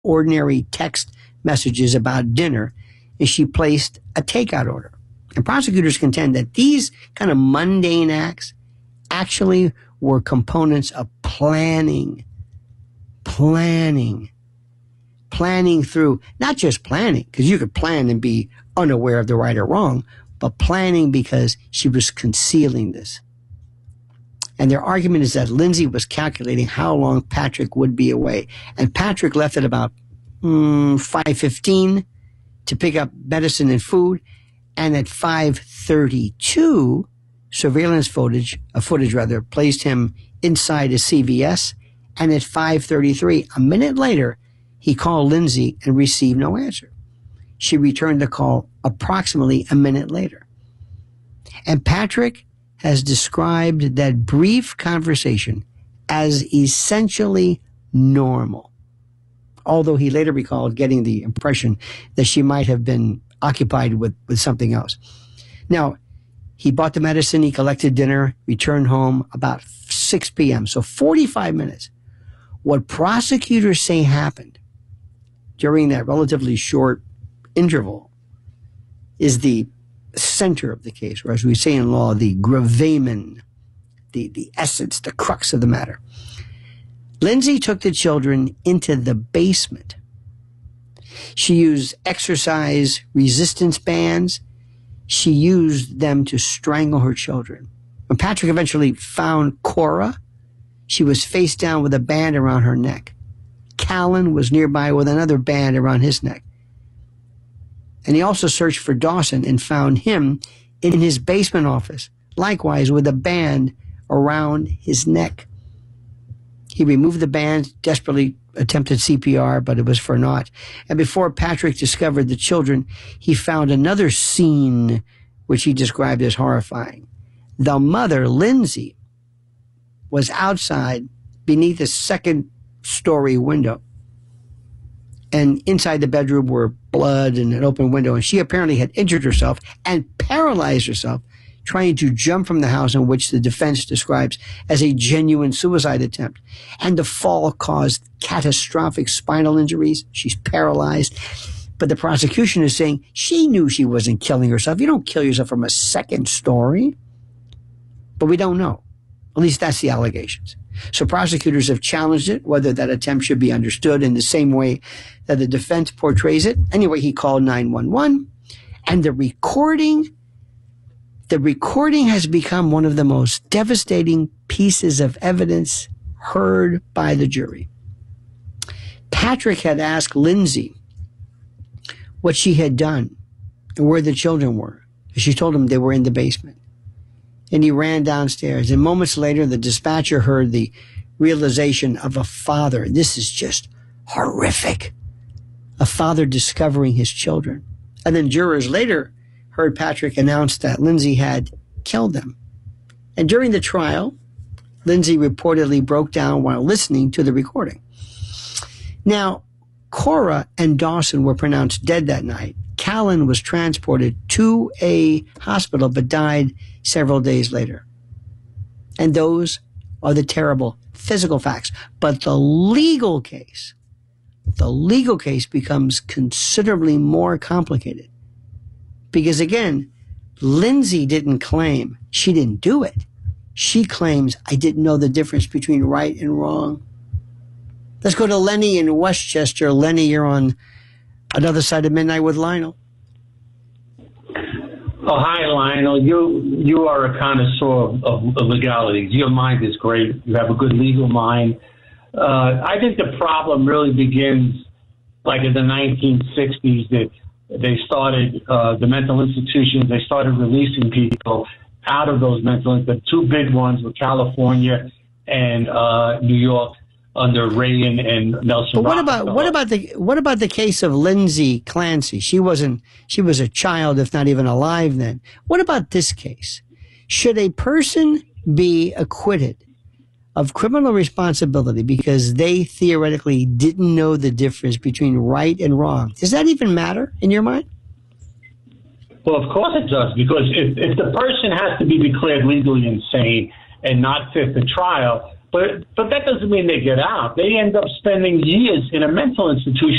ordinary text messages about dinner, and she placed a takeout order. And prosecutors contend that these kind of mundane acts actually were components of planning through, not just planning, because you could plan and be unaware of the right or wrong, but planning because she was concealing this. And their argument is that Lindsay was calculating how long Patrick would be away. And Patrick left at about 5:15 to pick up medicine and food. And at 5:32, surveillance footage placed him inside a CVS. And at 5:33, a minute later, he called Lindsay and received no answer. She returned the call approximately a minute later. And Patrick has described that brief conversation as essentially normal, although he later recalled getting the impression that she might have been occupied with something else. Now, he bought the medicine, he collected dinner, returned home about 6 p.m., so 45 minutes. What prosecutors say happened during that relatively short interval is the center of the case, or as we say in law, the gravamen, the essence, the crux of the matter. Lindsay took the children into the basement. She used exercise resistance bands. She used them to strangle her children. When Patrick eventually found Cora, she was face down with a band around her neck. Callan was nearby with another band around his neck. And he also searched for Dawson and found him in his basement office, likewise with a band around his neck. He removed the band, desperately attempted CPR, but it was for naught. And before Patrick discovered the children, he found another scene which he described as horrifying. The mother, Lindsay, was outside beneath a second-story window. And inside the bedroom were blood and an open window. And she apparently had injured herself and paralyzed herself trying to jump from the house, in which the defense describes as a genuine suicide attempt. And the fall caused catastrophic spinal injuries. She's paralyzed. But the prosecution is saying she knew she wasn't killing herself. You don't kill yourself from a second story. But we don't know. At least that's the allegations. So prosecutors have challenged it, whether that attempt should be understood in the same way that the defense portrays it. Anyway, he called 911, and the recording has become one of the most devastating pieces of evidence heard by the jury. Patrick had asked Lindsay what she had done and where the children were. She told him they were in the basement. And he ran downstairs. And moments later, the dispatcher heard the realization of a father. This is just horrific. A father discovering his children. And then jurors later heard Patrick announce that Lindsay had killed them. And during the trial, Lindsay reportedly broke down while listening to the recording. Now, Cora and Dawson were pronounced dead that night. Callan was transported to a hospital but died several days later. And those are the terrible physical facts. But the legal case becomes considerably more complicated. Because again, Lindsay didn't claim she didn't do it. She claims, I didn't know the difference between right and wrong. Let's go to Lenny in Westchester. Lenny, you're on Another Side of Midnight with Lionel. Oh, hi, Lionel. You are a connoisseur of legalities. Your mind is great. You have a good legal mind. I think the problem really begins like in the 1960s that they started, the mental institutions, they started releasing people out of those mental institutions. The two big ones were California and New York under Reagan and Nelson. But what about the case of Lindsay Clancy? She was a child, if not even alive then. What about this case? Should a person be acquitted of criminal responsibility because they theoretically didn't know the difference between right and wrong? Does that even matter in your mind? Well, of course it does, because if the person has to be declared legally insane and not fit for trial, but that doesn't mean they get out. They end up spending years in a mental institution